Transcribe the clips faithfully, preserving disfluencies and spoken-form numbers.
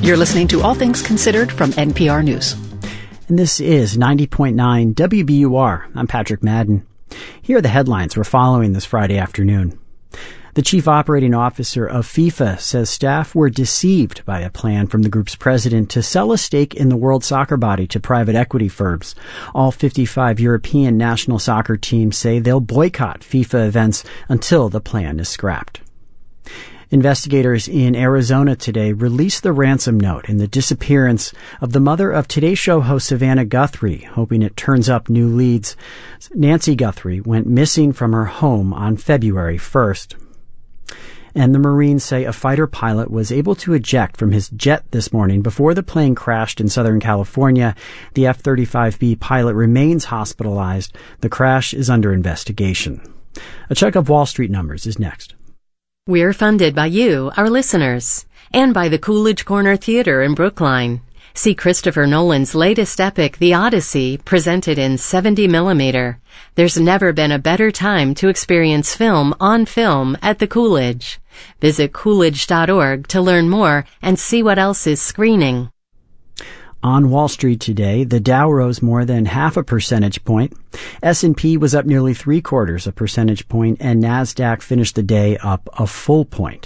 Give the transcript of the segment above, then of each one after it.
You're listening to All Things Considered from N P R News. And this is ninety point nine W B U R. I'm Patrick Madden. Here are the headlines we're following this Friday afternoon. The chief operating officer of FIFA says staff were deceived by a plan from the group's president to sell a stake in the world soccer body to private equity firms. All fifty-five European national soccer teams say they'll boycott FIFA events until the plan is scrapped. Investigators in Arizona today released the ransom note in the disappearance of the mother of Today Show host Savannah Guthrie, hoping it turns up new leads. Nancy Guthrie went missing from her home on February first. And the Marines say a fighter pilot was able to eject from his jet this morning before the plane crashed in Southern California. The F thirty-five B pilot remains hospitalized. The crash is under investigation. A check of Wall Street numbers is next. We're funded by you, our listeners, and by the Coolidge Corner Theater in Brookline. See Christopher Nolan's latest epic, The Odyssey, presented in seventy millimeter. There's never been a better time to experience film on film at the Coolidge. Visit coolidge dot org to learn more and see what else is screening. On Wall Street today, the Dow rose more than half a percentage point. S and P was up nearly three quarters a percentage point, and NASDAQ finished the day up a full point.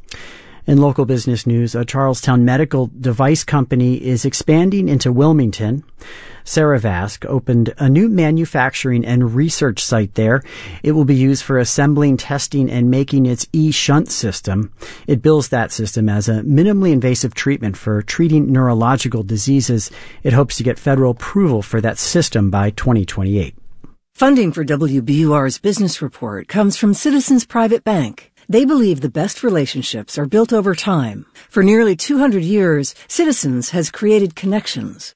In local business news, a Charlestown medical device company is expanding into Wilmington. Cerevast opened a new manufacturing and research site there. It will be used for assembling, testing, and making its e-shunt system. It bills that system as a minimally invasive treatment for treating neurological diseases. It hopes to get federal approval for that system by twenty twenty-eight. Funding for W B U R's Business Report comes from Citizens Private Bank. They believe the best relationships are built over time. For nearly two hundred years, Citizens has created connections,